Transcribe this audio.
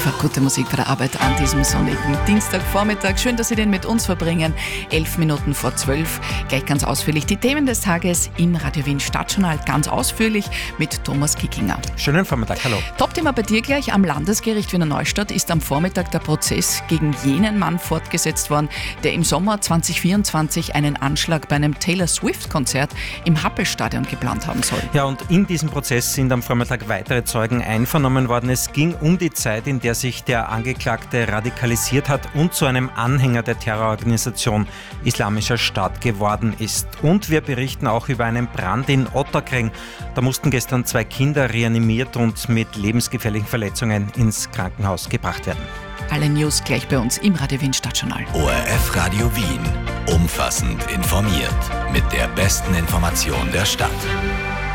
Einfach gute Musik bei der Arbeit an diesem sonnigen Dienstagvormittag. Schön, dass Sie den mit uns verbringen. 11 Minuten vor 12. Gleich ganz ausführlich die Themen des Tages im Radio Wien Stadtjournal. Ganz ausführlich mit Thomas Kickinger. Schönen Vormittag, hallo. Top-Thema bei dir gleich. Am Landesgericht Wiener Neustadt ist am Vormittag der Prozess gegen jenen Mann fortgesetzt worden, der im Sommer 2024 einen Anschlag bei einem Taylor Swift-Konzert im Happelstadion geplant haben soll. Ja, und in diesem Prozess sind am Vormittag weitere Zeugen einvernommen worden. Es ging um die Zeit, in der sich der Angeklagte radikalisiert hat und zu einem Anhänger der Terrororganisation Islamischer Staat geworden ist. Und wir berichten auch über einen Brand in Ottakring. Da mussten gestern 2 Kinder reanimiert und mit lebensgefährlichen Verletzungen ins Krankenhaus gebracht werden. Alle News gleich bei uns im Radio Wien Stadtjournal. ORF Radio Wien. Umfassend informiert. Mit der besten Information der Stadt.